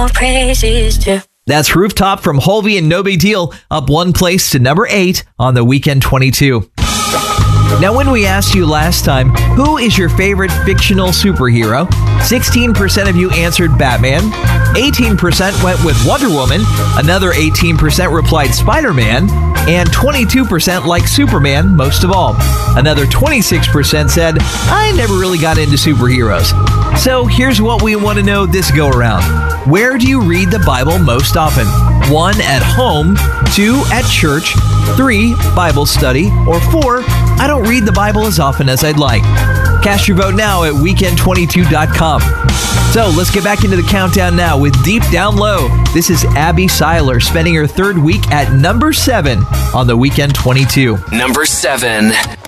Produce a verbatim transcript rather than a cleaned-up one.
more praises to. That's Rooftop from Holby and No Big Deal, up one place to number eight on the Weekend twenty-two. Now, when we asked you last time, who is your favorite fictional superhero? sixteen percent of you answered Batman, eighteen percent went with Wonder Woman, another eighteen percent replied Spider-Man, and twenty-two percent like Superman most of all. Another twenty-six percent said, I never really got into superheroes. So here's what we want to know this go around. Where do you read the Bible most often? One, at home. Two, at church. Three, Bible study. Or four, I don't read the Bible as often as I'd like. Cast your vote now at weekend twenty-two dot com. So let's get back into the countdown now with Deep Down Low. This is Abby Seiler spending her third week at number seven on the Weekend twenty-two. Number seven.